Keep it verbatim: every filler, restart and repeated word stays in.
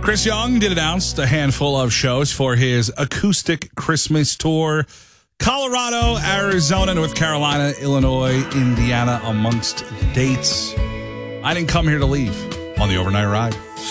Chris Young did announce a handful of shows for his acoustic Christmas tour. Colorado, Arizona, North Carolina, Illinois, Indiana, amongst dates. I didn't come here to leave on the overnight ride.